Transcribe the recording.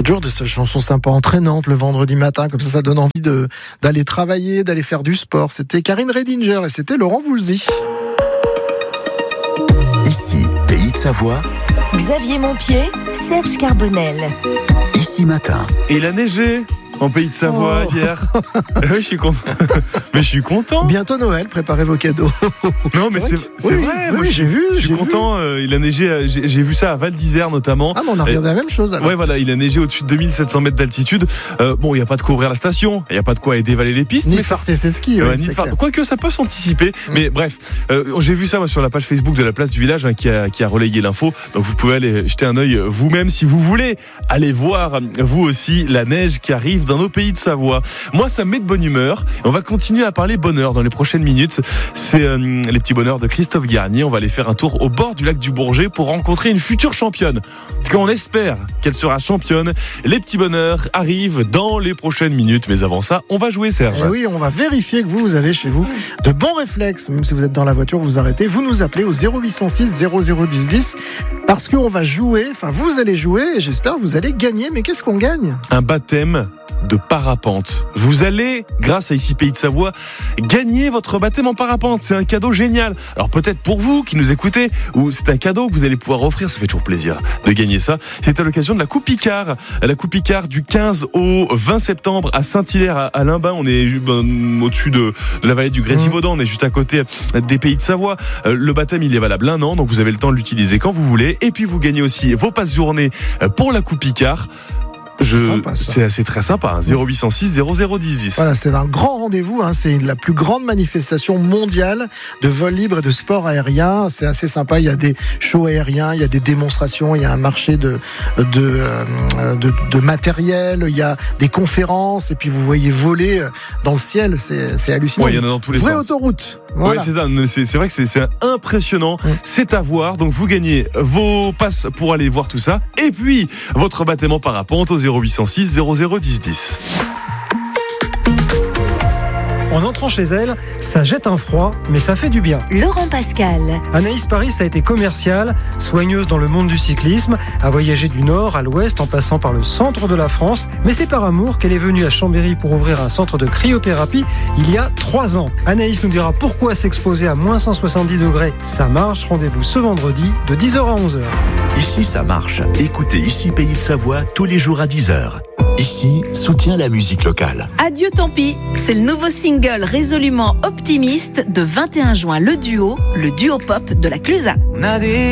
Toujours de ces chansons sympas, entraînantes le vendredi matin, comme ça donne envie d'aller travailler, d'aller faire du sport. C'était Karine Redinger et c'était Laurent Voulzy. Ici, Pays de Savoie. Xavier Montpied, Serge Carbonel. Ici matin. Et il a neigé en Pays de Savoie hier. Oui, je suis content. Mais je suis content. Bientôt Noël, préparez vos cadeaux. Non, mais c'est vrai. Oui, Moi, j'ai vu. Je suis content. Il a neigé. J'ai vu ça à Val d'Isère notamment. Ah, mais on a regardé la même chose alors. Ouais, voilà, il a neigé au-dessus de 2700 mètres d'altitude. Bon, il n'y a pas de quoi ouvrir la station. Il n'y a pas de quoi aller dévaler les pistes. Ni de farter ses skis. Quoique ça peut s'anticiper. Mais bref, j'ai vu ça moi, sur la page Facebook de la place du village qui a relayé l'info. Donc vous pouvez aller jeter un œil vous-même si vous voulez. Allez voir vous aussi la neige qui arrive dans nos Pays de Savoie. Moi, ça me met de bonne humeur. On va continuer à parler bonheur dans les prochaines minutes. C'est les petits bonheurs de Christophe Garnier. On va aller faire un tour au bord du lac du Bourget pour rencontrer une future championne. En tout cas, on espère qu'elle sera championne. Les petits bonheurs arrivent dans les prochaines minutes. Mais avant ça, on va jouer, Serge. Et oui, on va vérifier que vous avez chez vous de bons réflexes. Même si vous êtes dans la voiture, vous arrêtez. Vous nous appelez au 0806 0010 10 parce qu'on va jouer. Enfin, vous allez jouer et j'espère que vous allez gagner. Mais qu'est-ce qu'on gagne ? Un baptême de parapente. Vous allez, grâce à Ici Pays de Savoie, gagner votre baptême en parapente. C'est un cadeau génial. Alors peut-être pour vous qui nous écoutez, ou c'est un cadeau que vous allez pouvoir offrir. Ça fait toujours plaisir de gagner ça. C'est à l'occasion de la Coupe Picard. La Coupe Picard du 15 au 20 septembre à Saint-Hilaire, à Limbin. On est au-dessus de la vallée du Grésivaudan. On est juste à côté des Pays de Savoie. Le baptême, il est valable 1 an, donc vous avez le temps de l'utiliser quand vous voulez. Et puis vous gagnez aussi vos passes-journées pour la Coupe Picard. C'est très sympa, 0806 0010 10. Voilà, c'est un grand rendez-vous, c'est la plus grande manifestation mondiale de vol libre et de sport aérien. C'est assez sympa, il y a des shows aériens, il y a des démonstrations, il y a un marché de matériel, il y a des conférences et puis vous voyez voler dans le ciel, c'est hallucinant. Ouais, il y en a dans tous les sens. Vraie autoroute. Voilà. Ouais, c'est ça. C'est vrai que c'est impressionnant. C'est à voir. Donc vous gagnez vos passes pour aller voir tout ça. Et puis votre baptême en parapente au 0806 0010 10. En entrant chez elle, ça jette un froid, mais ça fait du bien. Laurent Pascal. Anaïs Paris a été commerciale, soigneuse dans le monde du cyclisme, a voyagé du nord à l'ouest en passant par le centre de la France. Mais c'est par amour qu'elle est venue à Chambéry pour ouvrir un centre de cryothérapie il y a 3 ans. Anaïs nous dira pourquoi s'exposer à moins 170 degrés, ça marche. Rendez-vous ce vendredi de 10h à 11h. Ici, ça marche. Écoutez Ici Pays de Savoie tous les jours à 10h. Ici, soutient la musique locale. Adieu tant pis, c'est le nouveau single résolument optimiste de 21 juin, le duo pop de la Clusa.